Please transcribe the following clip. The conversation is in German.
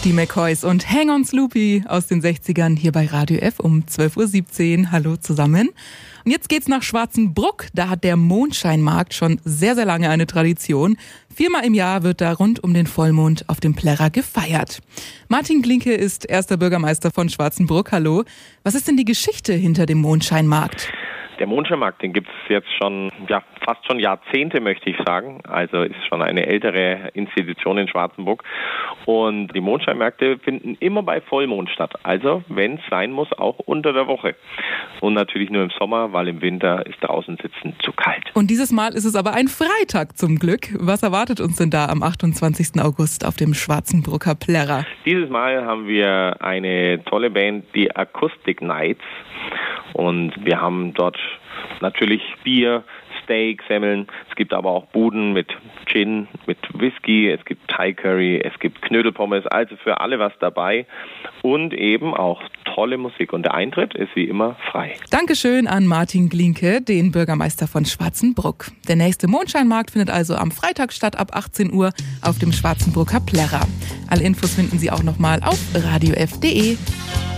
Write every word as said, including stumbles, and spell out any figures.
Die McCoys und Hang on Sloopy aus den sechzigern hier bei Radio F um zwölf Uhr siebzehn. Hallo zusammen. Und jetzt geht's nach Schwarzenbruck. Da hat der Mondscheinmarkt schon sehr, sehr lange eine Tradition. Viermal im Jahr wird da rund um den Vollmond auf dem Plärrer gefeiert. Martin Glinke ist erster Bürgermeister von Schwarzenbruck. Hallo. Was ist denn die Geschichte hinter dem Mondscheinmarkt? Der Mondscheinmarkt, den gibt es jetzt schon, ja, fast schon Jahrzehnte, möchte ich sagen. Also ist schon eine ältere Institution in Schwarzenbruck. Und die Mondscheinmärkte finden immer bei Vollmond statt. Also, wenn es sein muss, auch unter der Woche. Und natürlich nur im Sommer, weil im Winter ist draußen sitzen zu kalt. Und dieses Mal ist es aber ein Freitag zum Glück. Was erwartet uns denn da am achtundzwanzigsten August auf dem Schwarzenbrucker Plärrer? Dieses Mal haben wir eine tolle Band, die Acoustic Nights. Und wir haben dort natürlich Bier, Steak, Semmeln. Es gibt aber auch Buden mit Gin, mit Whisky. Es gibt Thai Curry, es gibt Knödelpommes. Also für alle was dabei. Und eben auch tolle Musik. Und der Eintritt ist wie immer frei. Dankeschön an Martin Glinke, den Bürgermeister von Schwarzenbruck. Der nächste Mondscheinmarkt findet also am Freitag statt ab achtzehn Uhr auf dem Schwarzenbrucker Plärrer. Alle Infos finden Sie auch nochmal auf radio f punkt de.